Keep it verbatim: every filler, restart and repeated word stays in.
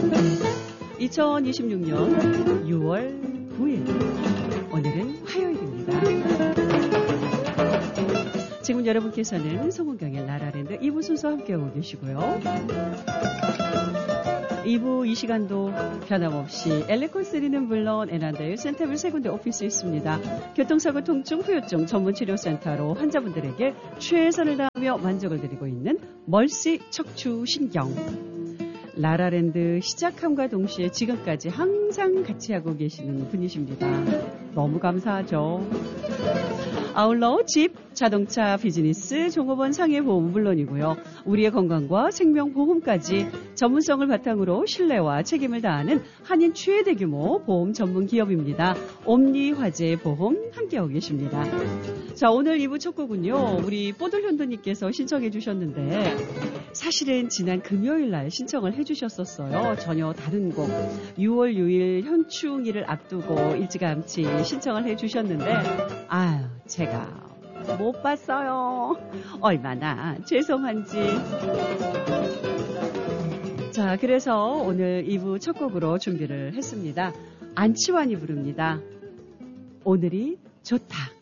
이천이십육 년 유월 구일, 오늘은 화요일입니다. 지금 여러분께서는 송은경의 라라랜드 이 부 순서 함께하고 계시고요. 이 부 이 시간도 변함없이 엘리콘쓰리는 물론 애난다의 센터빌 세 군데 오피스 있습니다. 교통사고 통증 후유증 전문치료센터로 환자분들에게 최선을 다하며 만족을 드리고 있는 멀시 척추신경. 라라랜드 시작함과 동시에 지금까지 항상 같이 하고 계시는 분이십니다. 너무 감사하죠. 아울러 집, 자동차, 비즈니스, 종업원 상해보험은 물론이고요. 우리의 건강과 생명보험까지 전문성을 바탕으로 신뢰와 책임을 다하는 한인 최대 규모 보험 전문 기업입니다. 옴니화재보험 함께하고 계십니다. 자, 오늘 이 부 첫 곡은요. 우리 뽀들현도님께서 신청해 주셨는데 사실은 지난 금요일 날 신청을 해 주셨었어요. 전혀 다른 곡. 유월 유일 현충일을 앞두고 일찌감치 신청을 해 주셨는데 아유, 제가 못 봤어요. 얼마나 죄송한지. 자, 그래서 오늘 이 부 첫 곡으로 준비를 했습니다. 안치환이 부릅니다. 오늘이 좋다.